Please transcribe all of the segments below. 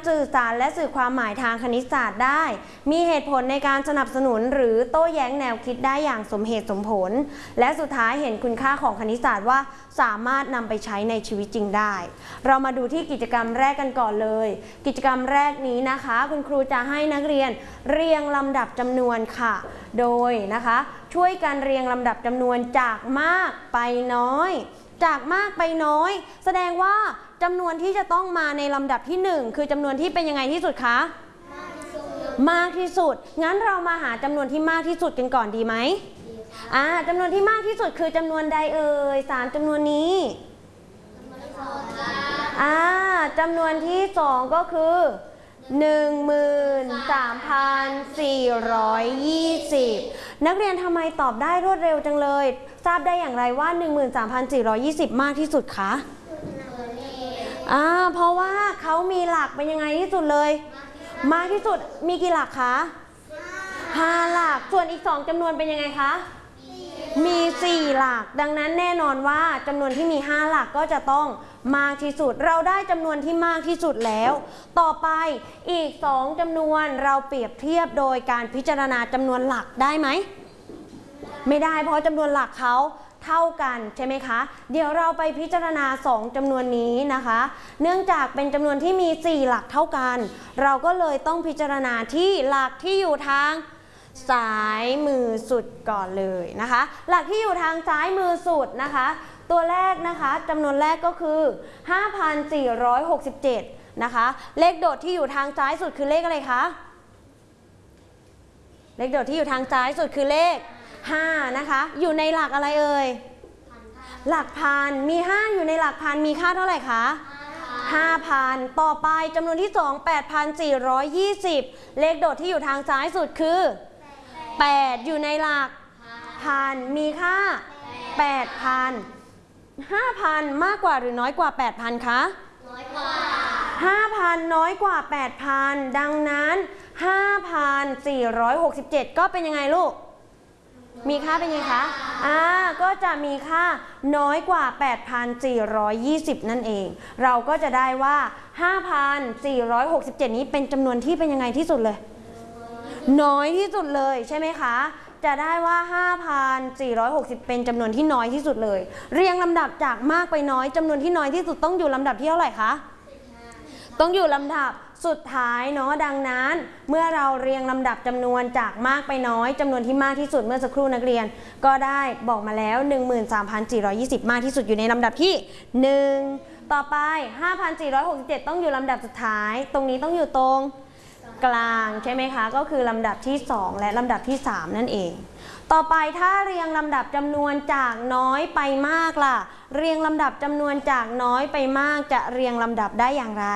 สื่อสารและสื่อความหมายทางคณิตศาสตร์ได้มีเหตุผลในการสนับสนุนหรือโต้แย้งแนวคิดได้อย่างสมเหตุสมผลและสุดท้ายเห็นคุณค่าของคณิตศาสตร์ว่าสามารถนำไปใช้ในชีวิตจริงได้เรามาดูที่กิจกรรมแรกกันก่อนเลยกิจกรรมแรกนี้นะคะคุณครูจะให้นักเรียนเรียงลำดับจำนวนค่ะโดยนะคะช่วยกันเรียงลำดับจำนวนจากมากไปน้อยจากมากไปน้อยแสดงว่าจำนวนที่จะต้องมาในลำดับที่1คือจำนวนที่เป็นยังไงที่สุดคะมากที่สุดงั้นเรามาหาจำนวนที่มากที่สุดกันก่อนดีไหมจำนวนที่มากที่สุดคือจำนวนใดเอ่ย3จำนวนนี้จำนวนที่2ก็คือ 13,420 นักเรียนทำไมตอบได้รวดเร็วจังเลยทราบได้อย่างไรว่า 13,420 มากที่สุดคะเพราะว่าเขามีหลักเป็นยังไงที่สุดเลยมากที่สุดมีกี่หลักคะ5หลักส่วนอีก2จำนวนเป็นยังไงคะมี4หลักดังนั้นแน่นอนว่าจำนวนที่มี5หลักก็จะต้องมากที่สุดเราได้จำนวนที่มากที่สุดแล้วต่อไปอีก2จำนวนเราเปรียบเทียบโดยการพิจารณาจำนวนหลักได้ไหมไม่ได้เพราะจำนวนหลักเขาเท่ากันใช่ไหมคะเดี๋ยวเราไปพิจารณา2จำนวนนี้นะคะเนื่องจากเป็นจำนวนที่มี4หลักเท่ากันเราก็เลยต้องพิจารณาที่หลักที่อยู่ทางซ้ายมือสุดก่อนเลยนะคะหลักที่อยู่ทางซ้ายมือสุดนะคะตัวแรกนะคะจำนวนแรกก็คือ 5,467 นะคะเลขโดดที่อยู่ทางซ้ายสุดคือเลขอะไรคะเลขโดดที่อยู่ทางซ้ายสุดคือเลข5นะคะอยู่ในหลักอะไรเอ่ยหลักพันมี5อยู่ในหลักพันมีค่าเท่าไหร่คะ 5,000 ต่อไปจำนวนที่2 8,420 เลขโดดที่อยู่ทางซ้ายสุดคือ8อยู่ในหลักพันมีค่า 8,000 5,000 มากกว่าหรือน้อยกว่า 8,000 คะน้อยกว่า 5,000 น้อยกว่า 8,000 ดังนั้น 5,467 ก็เป็นยังไงลูกมีค่าเป็นยังไงคะก็จะมีค่าน้อยกว่า 8,420 นั่นเองเราก็จะได้ว่า 5,467 นี้เป็นจำนวนที่เป็นยังไงที่สุดเลยน้อยที่สุดเลยใช่ไหมคะจะได้ว่า 5,460 เป็นจำนวนที่น้อยที่สุดเลยเรียงลำดับจากมากไปน้อยจำนวนที่น้อยที่สุดต้องอยู่ลำดับที่เท่าไหร่คะต้องอยู่ลำดับสุดท้ายเนาะดังนั้นเมื่อเราเรียงลำดับจำนวนจากมากไปน้อยจำนวนที่มากที่สุดเมื่อสักครู่นักเรียนก็ได้บอกมาแล้ว 13,420 มากที่สุดอยู่ในลำดับที่1ต่อไป 5,467 ต้องอยู่ลำดับสุดท้ายตรงนี้ต้องอยู่ตรงกลางใช่ไหมคะก็คือลำดับที่2และลำดับที่3นั่นเองต่อไปถ้าเรียงลำดับจำนวนจากน้อยไปมากล่ะเรียงลำดับจำนวนจากน้อยไปมากจะเรียงลำดับได้อย่างไร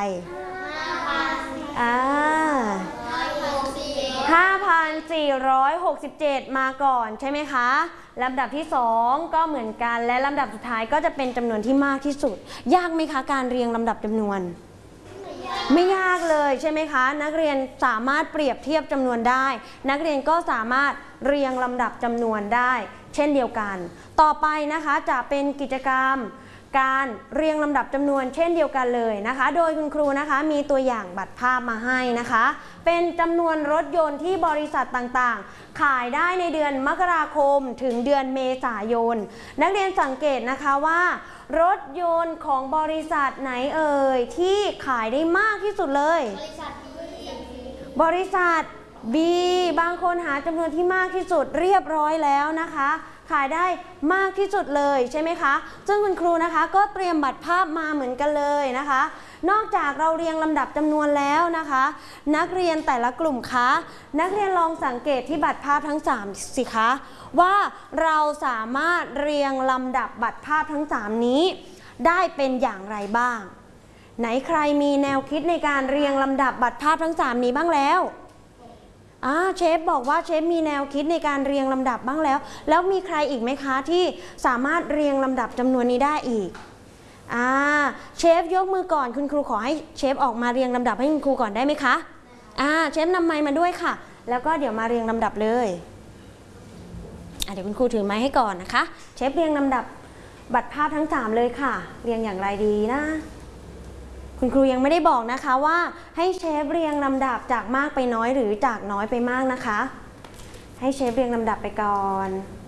5,467 มาก่อนใช่ไหมคะลำดับที่2ก็เหมือนกันและลำดับสุดท้ายก็จะเป็นจำนวนที่มากที่สุดยากไหมคะการเรียงลำดับจำนวนไม่ยากเลยใช่ไหมคะนักเรียนสามารถเปรียบเทียบจำนวนได้นักเรียนก็สามารถเรียงลำดับจำนวนได้เช่นเดียวกันต่อไปนะคะจะเป็นกิจกรรมการเรียงลำดับจำนวนเช่นเดียวกันเลยนะคะโดยคุณครูนะคะมีตัวอย่างบัตรภาพมาให้นะคะเป็นจำนวนรถยนต์ที่บริษัทต่างๆขายได้ในเดือนมกราคมถึงเดือนเมษายนนักเรียนสังเกตนะคะว่ารถยนต์ของบริษัทไหนเอ่ยที่ขายได้มากที่สุดเลยบริษัท B บางคนหาจำนวนที่มากที่สุดเรียบร้อยแล้วนะคะขายได้มากที่สุดเลยใช่ไหมคะซึ่งคุณครูนะคะก็เตรียมบัตรภาพมาเหมือนกันเลยนะคะนอกจากเราเรียงลำดับจำนวนแล้วนะคะนักเรียนแต่ละกลุ่มคะนักเรียนลองสังเกตที่บัตรภาพทั้ง3สิคะว่าเราสามารถเรียงลำดับบัตรภาพทั้ง3นี้ได้เป็นอย่างไรบ้างไหนใครมีแนวคิดในการเรียงลำดับบัตรภาพทั้ง3นี้บ้างแล้วเชฟบอกว่าเชฟมีแนวคิดในการเรียงลำดับบ้างแล้วมีใครอีกไหมคะที่สามารถเรียงลำดับจำนวนนี้ได้อีกเชฟยกมือก่อนคุณครูขอให้เชฟออกมาเรียงลำดับให้คุณครูก่อนได้ไหมคะเชฟนำไมค์มาด้วยค่ะแล้วก็เดี๋ยวมาเรียงลำดับเลยเดี๋ยวคุณครูถือไม้ให้ก่อนนะคะเชฟเรียงลำดับบัตรภาพทั้ง3เลยค่ะเรียงอย่างไรดีนะคุณครูยังไม่ได้บอกนะคะว่าให้เชฟเรียงลำดับจากมากไปน้อยหรือจากน้อยไปมากนะคะให้เชฟเรียงลำดับไปก่อน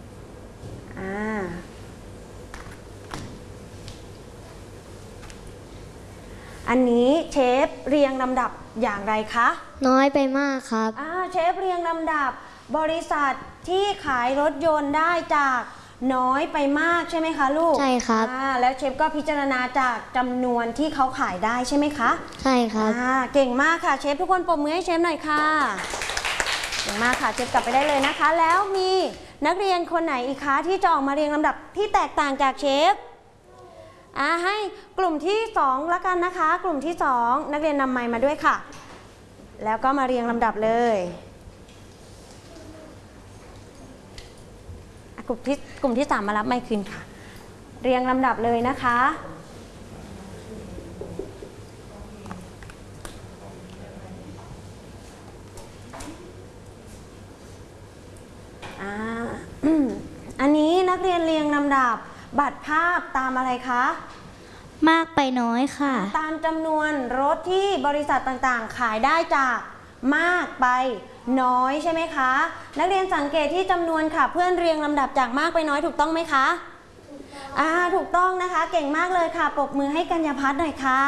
อันนี้เชฟเรียงลำดับอย่างไรคะน้อยไปมากครับเชฟเรียงลำดับบริษัทที่ขายรถยนต์ได้จากน้อยไปมากใช่ไหมคะลูกใช่ครับแล้วเชฟก็พิจารณาจากจำนวนที่เขาขายได้ใช่ไหมคะใช่ครับเก่งมากค่ะเชฟทุกคนปรบมือให้เชฟหน่อยค่ะเก่งมากค่ะเชฟกลับไปได้เลยนะคะแล้วมีนักเรียนคนไหนอีกคะที่จะออกมาเรียงลำดับที่แตกต่างจากเชฟให้กลุ่มที่2ละกันนะคะกลุ่มที่2นักเรียนนำไมค์มาด้วยค่ะแล้วก็มาเรียงลำดับเลยกลุ่มที่3มารับไมค์คืนค่ะเรียงลำดับเลยนะคะอันนี้นักเรียนเรียงลำดับบัตรภาพตามอะไรคะมากไปน้อยค่ะตามจำนวนรถที่บริษัทต่างๆขายได้จากมากไปน้อยใช่ไหมคะนักเรียนสังเกตที่จำนวนค่ะเพื่อนเรียงลำดับจากมากไปน้อยถูกต้องไหมคะถูกต้องนะคะเก่งมากเลยค่ะปรบมือให้กัญญาพัฒน์หน่อยค่ะ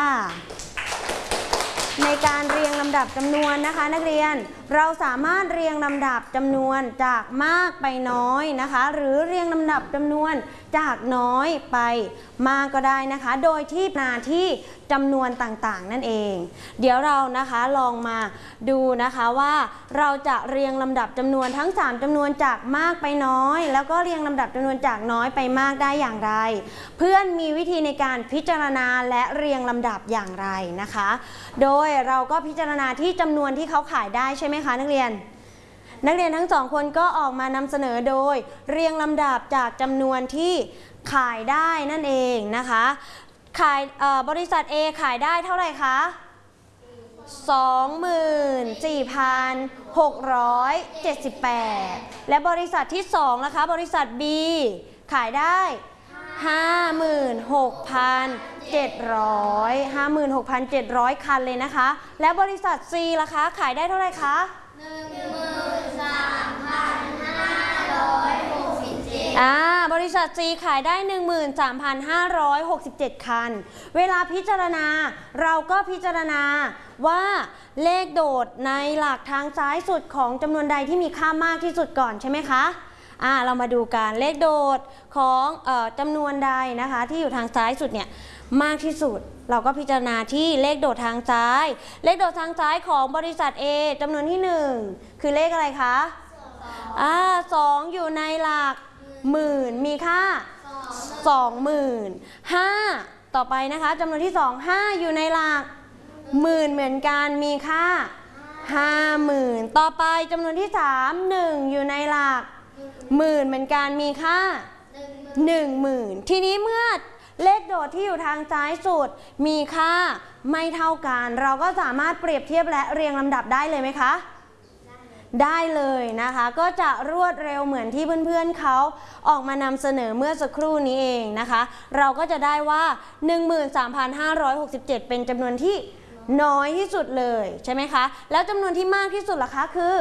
ในการเรียงลำดับจำนวนนะคะนักเรียนเราสามารถเรียงลำดับจำนวนจากมากไปน้อยนะคะหรือเรียงลำดับจำนวนจากน้อยไปมากก็ได้นะคะโดยที่นาที่จำนวนต่างๆนั่นเองเดี๋ยวเรานะคะลองมาดูนะคะว่าเราจะเรียงลำดับจำนวนทั้ง3จำนวนจากมากไปน้อยแล้วก็เรียงลำดับจำนวนจากน้อยไปมากได้อย่างไรเพื่อนมีวิธีในการพิจารณาและเรียงลำดับอย่างไรนะคะโดยเราก็พิจารณาที่จำนวนที่เขาขายได้ใช่ไหมคะนักเรียนทั้ง2คนก็ออกมานำเสนอโดยเรียงลำดับจากจำนวนที่ขายได้นั่นเองนะคะบริษัท A ขายได้เท่าไหร่คะ 24,678 และบริษัทที่2นะคะบริษัท B ขายได้ 56,700 คันเลยนะคะและบริษัท C ล่ะคะขายได้เท่าไหร่คะ บริษัท C ขายได้ 13,567 คันเวลาพิจารณาเราก็พิจารณาว่าเลขโดดในหลักทางซ้ายสุดของจำนวนใดที่มีค่ามากที่สุดก่อนใช่ไหมคะเรามาดูกันเลขโดดของจำนวนใดนะคะที่อยู่ทางซ้ายสุดเนี่ยมากที่สุดเราก็พิจารณาที่เลขโดดทางซ้ายเลขโดดทางซ้ายของบริษัท A จำนวนที่1คือเลขอะไรคะ2อยู่ในหลักหมื่นมีค่า 25,000 ต่อไปนะคะจำนวนที่5อยู่ในหลักหมื่นเหมือนกันมีค่า 50,000 ต่อไปจำนวนที่1อยู่ในหลักหมื่นเหมือนกันมีค่า 10,000 ทีนี้เมื่อเลขโดดที่อยู่ทางซ้ายสุดมีค่าไม่เท่ากันเราก็สามารถเปรียบเทียบและเรียงลำดับได้เลยไหมคะได้เลยนะคะก็จะรวดเร็วเหมือนที่เพื่อนๆเขาออกมานำเสนอเมื่อสักครู่นี้เองนะคะเราก็จะได้ว่า 13,567 เป็นจำนวนที่น้อยที่สุดเลยใช่ไหมคะแล้วจำนวนที่มากที่สุดล่ะคะคือ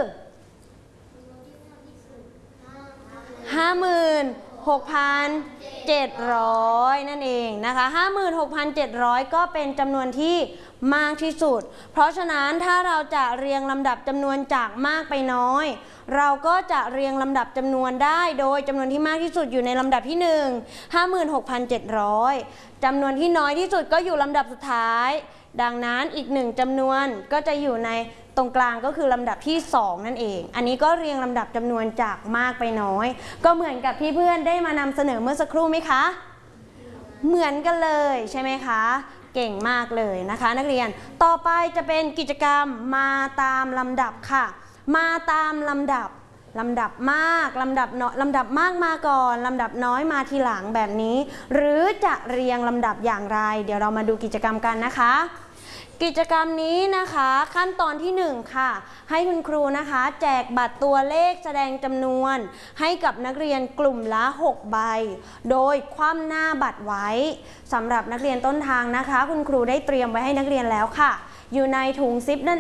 56,700 นั่นเองนะคะ 56,700 ก็เป็นจำนวนที่มากที่สุดเพราะฉะนั้นถ้าเราจะเรียงลำดับจำนวนจากมากไปน้อยเราก็จะเรียงลำดับจำนวนได้โดยจำนวนที่มากที่สุดอยู่ในลำดับที่1 56,700 จำนวนที่น้อยที่สุดก็อยู่ลำดับสุดท้ายดังนั้นอีก1จำนวนก็จะอยู่ในตรงกลางก็คือลำดับที่2นั่นเองอันนี้ก็เรียงลำดับจำนวนจากมากไปน้อยก็เหมือนกับที่เพื่อนได้มานำเสนอเมื่อสักครู่ไหมคะเหมือนกันเลยใช่ไหมคะเก่งมากเลยนะคะนักเรียนต่อไปจะเป็นกิจกรรมมาตามลำดับค่ะมาตามลำดับมากลำดับน้อยลำดับมากมาก่อนลำดับน้อยมาทีหลังแบบนี้หรือจะเรียงลำดับอย่างไรเดี๋ยวเรามาดูกิจกรรมกันนะคะกิจกรรมนี้นะคะขั้นตอนที่1ค่ะให้คุณครูนะคะแจกบัตรตัวเลขแสดงจำนวนให้กับนักเรียนกลุ่มละ6ใบโดยคว่ำหน้าบัตรไว้สำหรับนักเรียนต้นทางนะคะคุณครูได้เตรียมไว้ให้นักเรียนแล้วค่ะอยู่ในถุงซิปนั่น